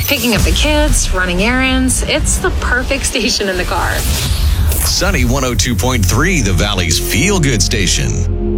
picking up the kids, running errands. It's the perfect station in the car. Sunny 102.3, the Valley's feel-good station.